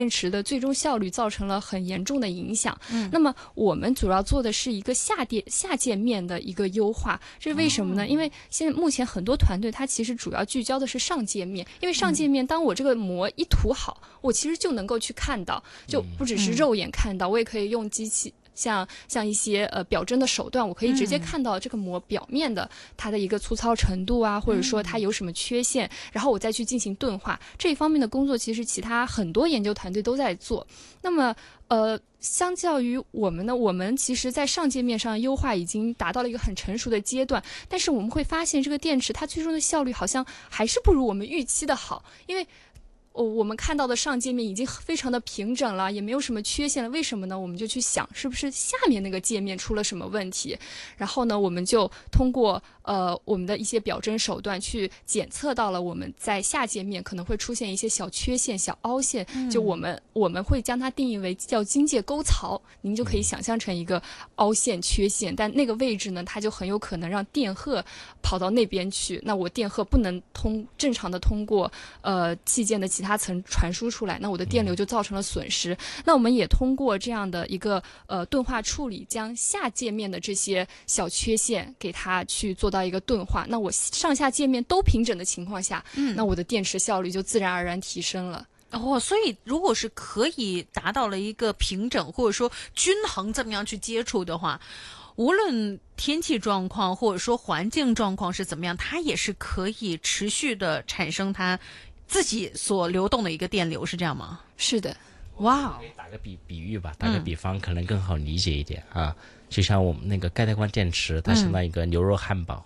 电池的最终效率造成了很严重的影响。那么我们主要做的是一个下界面的一个优化，这是为什么呢？因为现在目前很多团队它其实主要聚焦的是上界面，因为上界面当我这个膜一涂好，我其实就能够去看到，就不只是肉眼看到，我也可以用机器。像一些表征的手段，我可以直接看到这个膜表面的它的一个粗糙程度啊，或者说它有什么缺陷，然后我再去进行钝化。这一方面的工作其实其他很多研究团队都在做。那么相较于我们呢，我们其实在上界面上优化已经达到了一个很成熟的阶段，但是我们会发现这个电池它最终的效率好像还是不如我们预期的好，因为我们看到的上界面已经非常的平整了，也没有什么缺陷了。为什么呢？我们就去想是不是下面那个界面出了什么问题，然后呢，我们就通过我们的一些表征手段去检测到了我们在下界面可能会出现一些小缺陷、小凹陷，就我们会将它定义为叫经界沟槽，您就可以想象成一个凹陷缺陷，但那个位置呢，它就很有可能让电荷跑到那边去，那我电荷不能正常的通过器件的其他层传输出来，那我的电流就造成了损失。那我们也通过这样的一个钝化处理，将下界面的这些小缺陷给它去做到一个钝化。那我上下界面都平整的情况下，那我的电池效率就自然而然提升了。 所以如果是可以达到了一个平整或者说均衡这么样去接触的话，无论天气状况或者说环境状况是怎么样，它也是可以持续的产生它自己所流动的一个电流，是这样吗？ 是的。 哇， 可以打个比喻吧，打个比方可能更好理解一点啊。就像我们那个钙带矿电池，它相当于一个牛肉汉堡。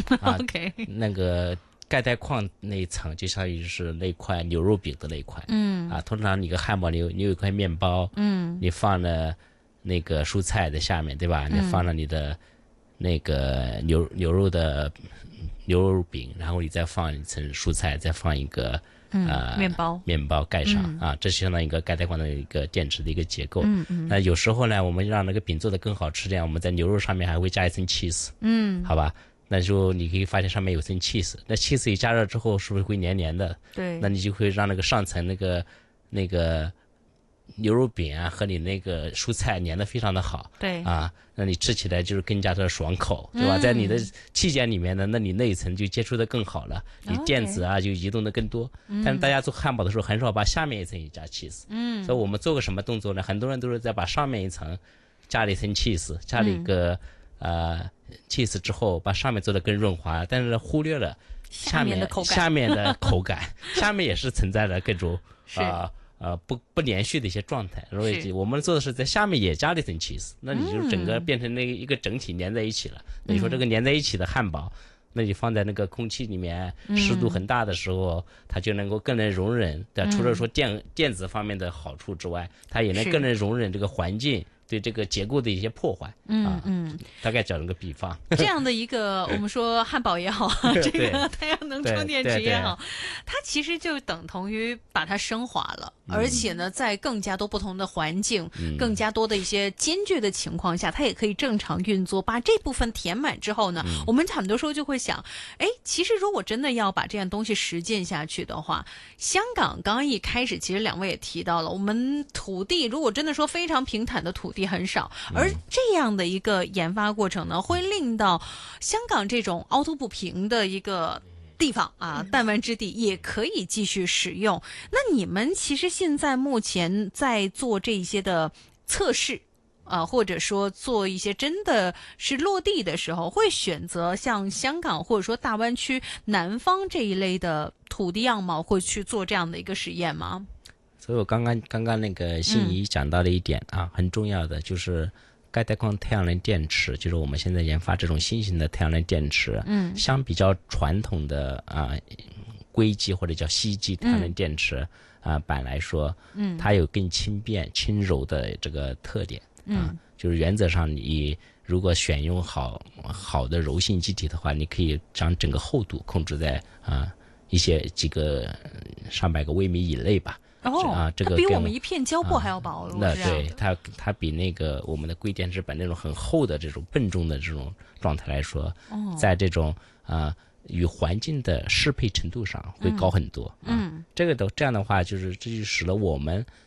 OK， 那个钙带矿那一层就相当于是那块牛肉饼的那一块。通常你个汉堡你有一块面包，你放了那个蔬菜在下面，对吧？你放了你的那个牛肉的牛肉饼，然后你再放一层蔬菜，再放一个面包盖上啊，这是相当于一个钙带矿的一个电池的一个结构。那有时候呢，我们让那个饼做得更好吃点，我们在牛肉上面还会加一层 cheese，好吧？那就你可以发现上面有层 cheese， 那 cheese 一加热之后是不是会黏黏的？ 对， 那你就会让那个上层那个牛肉饼啊和你那个蔬菜粘得非常的好， 对啊，那你吃起来就是更加的爽口，对吧？在你的器件里面呢，那你那一层就接触得更好了，你电子啊就移动得更多。但是大家做汉堡的时候很少把下面一层也加 cheese，所以我们做个什么动作呢？很多人都是在把上面一层加了一层 cheese， 加了一个cheese 之后，把上面做得更润滑，但是忽略了下面的口感，下面也是存在着各种不连续的一些状态，所以我们做的是在下面也加了一层 cheese， 那你就整个变成那一个整体连在一起了。那你说这个连在一起的汉堡，那你放在那个空气里面，湿度很大的时候，它就能够更能容忍。对，除了说电子方面的好处之外，它也能更能容忍这个环境对这个结构的一些破坏。大概讲了个比方， 这样的一个我们说汉堡也好，这个太阳能充电池也好，它其实就等同于把它升华了，而且呢，在更加多不同的环境，更加多的一些艰巨的情况下，它也可以正常运作。把这部分填满之后呢，我们很多时候就会想，其实如果真的要把这样东西实践下去的话，香港刚刚一开始其实两位也提到了，我们土地如果真的说非常平坦的土地很少，而这样的一个研发过程呢，会令到香港这种凹凸不平的一个地方啊，弹丸之地也可以继续使用。那你们其实现在目前在做这些的测试或者说做一些真的是落地的时候，会选择像香港或者说大湾区南方这一类的土地样貌，会去做这样的一个实验吗？ 所以我刚刚那个心怡讲到了一点很重要的就是钙带矿太阳能电池，就是我们现在研发这种新型的太阳能电池，相比较传统的硅基或者叫锡基太阳能电池板来说，它有更轻便轻柔的这个特点。就是原则上你如果选用好的柔性基体的话，你可以将整个厚度控制在几个上百个微米以内吧。这个比我们一片胶布还要薄。 那对它比那个我们的硅电池板那种很厚的这种笨重的这种状态来说，在这种与环境的适配程度上会高很多。这样的话，这就使得我们